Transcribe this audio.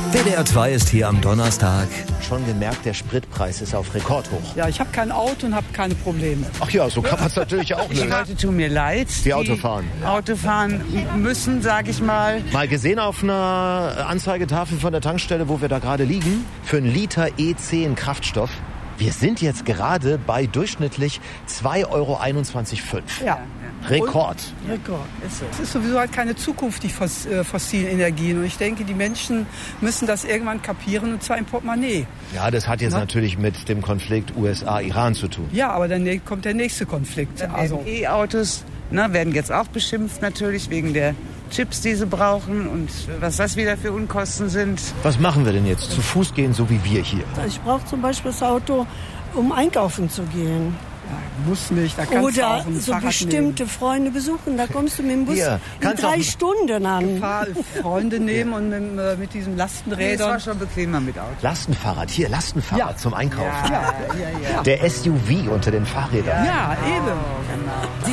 WDR 2 ist hier am Donnerstag. Schon gemerkt, der Spritpreis ist auf Rekordhoch. Ja, ich habe kein Auto und habe keine Probleme. Ach ja, so kann man es natürlich auch Die nennen. Leute tun mir leid. Die Auto fahren. Auto fahren müssen, sage ich mal. Mal gesehen auf einer Anzeigetafel von der Tankstelle, wo wir da gerade liegen, für einen Liter E10 Kraftstoff. Wir sind jetzt gerade bei durchschnittlich 2,21,5 €. Ja. Rekord. Rekord. Es ist sowieso halt keine Zukunft, die fossilen Energien. Und ich denke, die Menschen müssen das irgendwann kapieren, und zwar im Portemonnaie. Ja, das hat jetzt natürlich mit dem Konflikt USA-Iran zu tun. Ja, aber dann kommt der nächste Konflikt. Also E-Autos werden jetzt auch beschimpft natürlich wegen der Chips, die sie brauchen und was das wieder für Unkosten sind. Was machen wir denn jetzt? Zu Fuß gehen, so wie wir hier? Ich brauche zum Beispiel das Auto, um einkaufen zu gehen. muss nicht, da kannst du Oder auch ein so Fahrrad bestimmte nehmen. Freunde besuchen. Da kommst du mit dem Bus Hier, in kannst 3 auch- Stunden an. Freunde nehmen und mit diesen Das Lastenrädern. war schon bequemer mit Auto. Lastenfahrrad, hier, Lastenfahrrad Ja. zum Einkaufen. Ja. Der SUV unter den Fahrrädern. Ja, eben.